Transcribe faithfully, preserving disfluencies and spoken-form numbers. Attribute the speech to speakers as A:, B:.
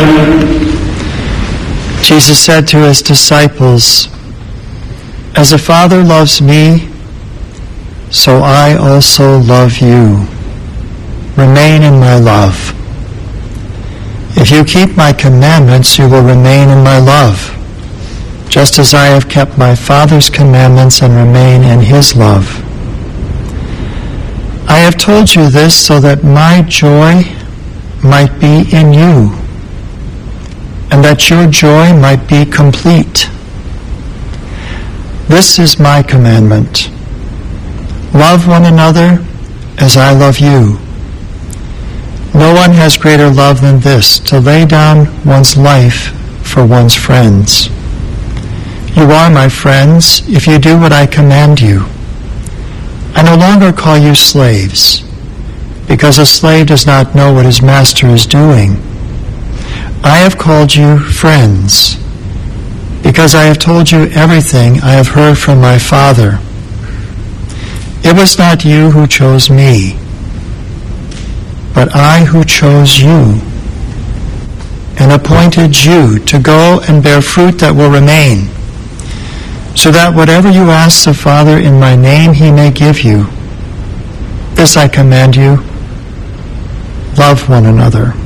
A: Jesus said to his disciples, "As the Father loves me, so I also love you. Remain in my love. If you keep my commandments, you will remain in my love, just as I have kept my Father's commandments and remain in his love. I have told you this so that my joy might be in you, and that your joy might be complete. This is my commandment. Love one another as I love you. No one has greater love than this, to lay down one's life for one's friends. You are my friends if you do what I command you. I no longer call you slaves, because a slave does not know what his master is doing. I have called you friends, because I have told you everything I have heard from my Father. It was not you who chose me, but I who chose you and appointed you to go and bear fruit that will remain, so that whatever you ask the Father in my name he may give you. This I command you, love one another."